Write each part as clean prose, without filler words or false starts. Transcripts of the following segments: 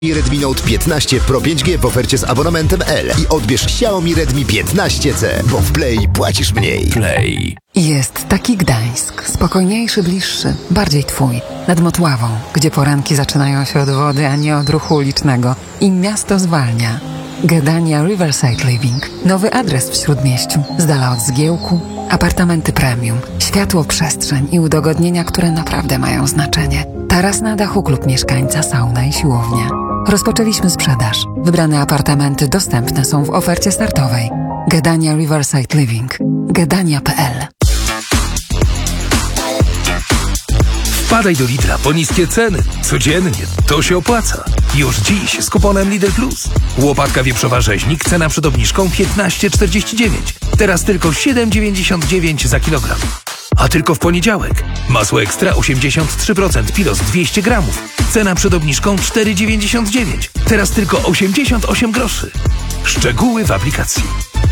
Redmi Note 15 Pro 5G w ofercie z abonamentem L i odbierz Xiaomi Redmi 15C, bo w Play płacisz mniej. Play. Jest taki Gdańsk, spokojniejszy, bliższy, bardziej twój, nad Motławą, gdzie poranki zaczynają się od wody, a nie od ruchu ulicznego i miasto zwalnia. Gdania Riverside Living. Nowy adres w Śródmieściu, z dala od zgiełku, apartamenty premium, światło, przestrzeń i udogodnienia, które naprawdę mają znaczenie. Taras na dachu, klub mieszkańca, sauna i siłownia. Rozpoczęliśmy sprzedaż. Wybrane apartamenty dostępne są w ofercie startowej. Gdania Riverside Living. Gdania.pl. Wpadaj do Lidla po niskie ceny. Codziennie. To się opłaca. Już dziś z kuponem Lidl Plus. Łopatka wieprzowa rzeźnik, cena przed obniżką 15,49. Teraz tylko 7,99 za kilogram. A tylko w poniedziałek. Masło ekstra 83%, Pilos 200 gramów. Cena przed obniżką 4,99. Teraz tylko 88 groszy. Szczegóły w aplikacji.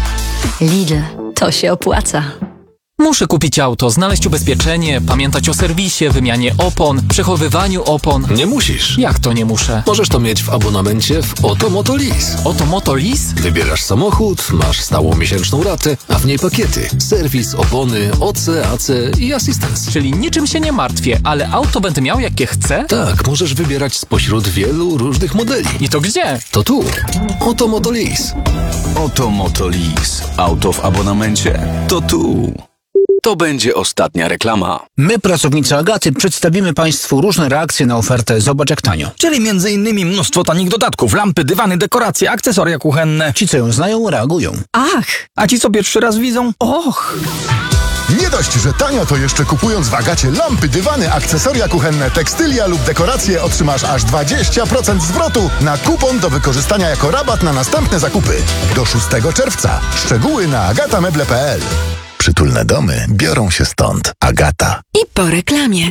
Lidl, to się opłaca. Muszę kupić auto, znaleźć ubezpieczenie, pamiętać o serwisie, wymianie opon, przechowywaniu opon. Nie musisz. Jak to nie muszę? Możesz to mieć w abonamencie w Oto Moto Lease. Oto Moto Lease? Wybierasz samochód, masz stałą miesięczną ratę, a w niej pakiety. Serwis, opony, OC, AC i asystans. Czyli niczym się nie martwię, ale auto będę miał jakie chcę? Tak, możesz wybierać spośród wielu różnych modeli. I to gdzie? To tu. Oto Moto Lease. Oto Moto Lease. Auto w abonamencie. To tu. To będzie ostatnia reklama. My, pracownicy Agaty, przedstawimy Państwu różne reakcje na ofertę Zobacz jak tanio. Czyli m.in. mnóstwo tanich dodatków, lampy, dywany, dekoracje, akcesoria kuchenne. Ci, co ją znają, reagują. Ach! A ci, co pierwszy raz widzą? Och! Nie dość, że tanio, to jeszcze kupując w Agacie lampy, dywany, akcesoria kuchenne, tekstylia lub dekoracje otrzymasz aż 20% zwrotu na kupon do wykorzystania jako rabat na następne zakupy. Do 6 czerwca. Szczegóły na agatameble.pl. Przytulne domy biorą się stąd. Agata. I po reklamie.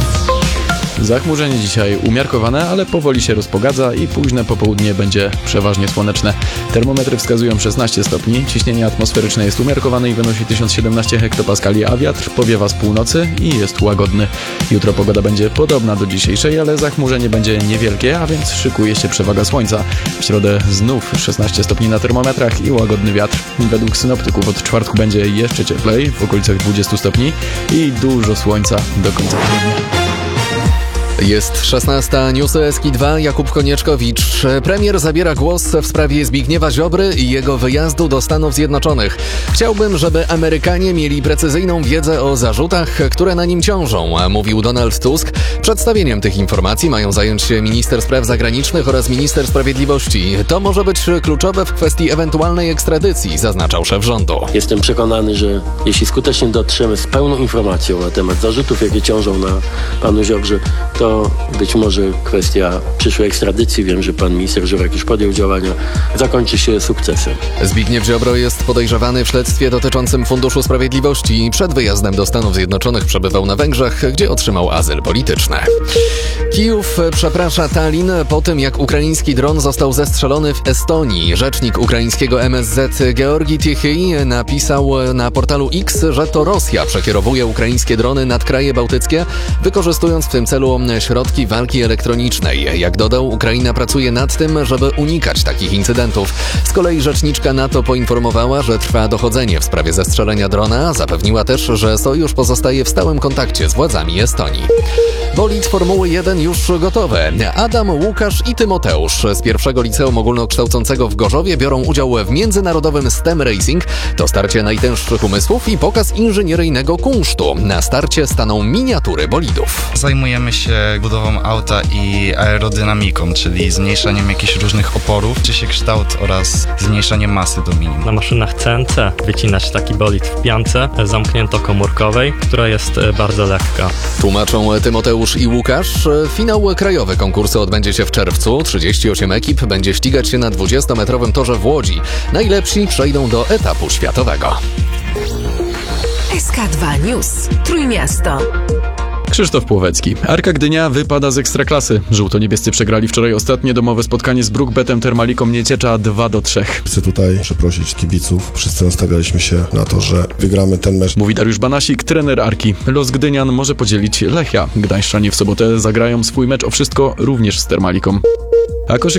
Zachmurzenie dzisiaj umiarkowane, ale powoli się rozpogadza i późne popołudnie będzie przeważnie słoneczne. Termometry wskazują 16 stopni, ciśnienie atmosferyczne jest umiarkowane i wynosi 1017 hektopaskali, a wiatr powiewa z północy i jest łagodny. Jutro pogoda będzie podobna do dzisiejszej, ale zachmurzenie będzie niewielkie, a więc szykuje się przewaga słońca. W środę znów 16 stopni na termometrach i łagodny wiatr. Według synoptyków od czwartku będzie jeszcze cieplej, w okolicach 20 stopni i dużo słońca do końca tygodnia. Jest 16. Newsy Eski 2. Jakub Konieczkowicz. Premier zabiera głos w sprawie Zbigniewa Ziobry i jego wyjazdu do Stanów Zjednoczonych. Chciałbym, żeby Amerykanie mieli precyzyjną wiedzę o zarzutach, które na nim ciążą, mówił Donald Tusk. Przedstawieniem tych informacji mają zająć się minister spraw zagranicznych oraz minister sprawiedliwości. To może być kluczowe w kwestii ewentualnej ekstradycji, zaznaczał szef rządu. Jestem przekonany, że jeśli skutecznie dotrzemy z pełną informacją na temat zarzutów, jakie ciążą na panu Ziobrze, to być może kwestia przyszłej ekstradycji, wiem, że pan minister Żurek już podjął działania, zakończy się sukcesem. Zbigniew Ziobro jest podejrzewany w śledztwie dotyczącym Funduszu Sprawiedliwości i przed wyjazdem do Stanów Zjednoczonych przebywał na Węgrzech, gdzie otrzymał azyl polityczny. Kijów przeprasza Tallin po tym, jak ukraiński dron został zestrzelony w Estonii. Rzecznik ukraińskiego MSZ Georgi Tichyj napisał na portalu X, że to Rosja przekierowuje ukraińskie drony nad kraje bałtyckie, wykorzystując w tym celu środki walki elektronicznej. Jak dodał, Ukraina pracuje nad tym, żeby unikać takich incydentów. Z kolei rzeczniczka NATO poinformowała, że trwa dochodzenie w sprawie zestrzelenia drona. Zapewniła też, że sojusz pozostaje w stałym kontakcie z władzami Estonii. Bolid Formuły 1 już gotowy. Adam, Łukasz i Tymoteusz z pierwszego liceum ogólnokształcącego w Gorzowie biorą udział w międzynarodowym STEM Racing. To starcie najtęższych umysłów i pokaz inżynieryjnego kunsztu. Na starcie staną miniatury bolidów. Zajmujemy się budową auta i aerodynamiką, czyli zmniejszaniem jakichś różnych oporów, czy się kształt oraz zmniejszanie masy do minimum. Na maszynach CNC wycinać taki bolid w piance zamknięto-komórkowej, która jest bardzo lekka. Tłumaczą Tymoteusz i Łukasz. Finał krajowy konkursu odbędzie się w czerwcu. 38 ekip będzie ścigać się na 20-metrowym torze w Łodzi. Najlepsi przejdą do etapu światowego. SK2 News. Trójmiasto. Krzysztof Płowecki. Arka Gdynia wypada z Ekstraklasy. Żółto-niebiescy przegrali wczoraj ostatnie domowe spotkanie z Brookbetem Termaliką Nieciecza 2-3. Chcę tutaj przeprosić kibiców. Wszyscy nastawialiśmy się na to, że wygramy ten mecz. Mówi Dariusz Banasik, trener Arki. Los Gdynian może podzielić Lechia. Gdańszczanie w sobotę zagrają swój mecz o wszystko również z Termaliką. A koszyk